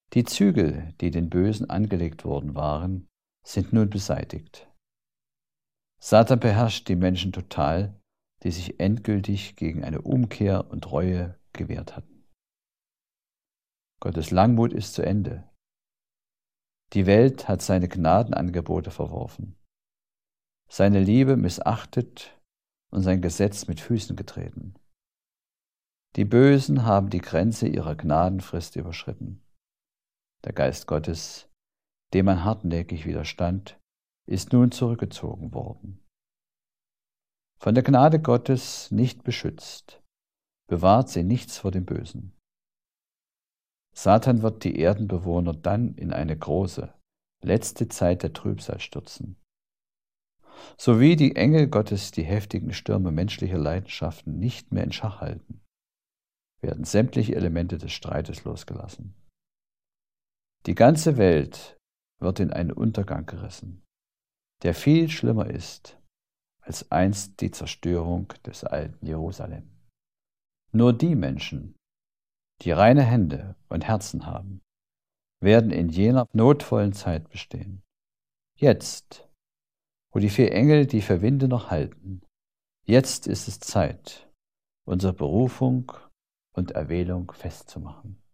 Die Zügel, die den Bösen angelegt worden waren, sind nun beseitigt. Satan beherrscht die Menschen total, die sich endgültig gegen eine Umkehr und Reue gewehrt hatten. Gottes Langmut ist zu Ende. Die Welt hat seine Gnadenangebote verworfen, seine Liebe missachtet und sein Gesetz mit Füßen getreten. Die Bösen haben die Grenze ihrer Gnadenfrist überschritten. Der Geist Gottes, dem man hartnäckig widerstand, ist nun zurückgezogen worden. Von der Gnade Gottes nicht beschützt, bewahrt sie nichts vor dem Bösen. Satan wird die Erdenbewohner dann in eine große, letzte Zeit der Trübsal stürzen. So wie die Engel Gottes die heftigen Stürme menschlicher Leidenschaften nicht mehr in Schach halten, werden sämtliche Elemente des Streites losgelassen. Die ganze Welt wird in einen Untergang gerissen, der viel schlimmer ist als einst die Zerstörung des alten Jerusalem. Nur die Menschen, die reine Hände und Herzen haben, werden in jener notvollen Zeit bestehen. Jetzt, wo die 4 Engel die 4 Winde noch halten, jetzt ist es Zeit, unsere Berufung und Erwählung festzumachen.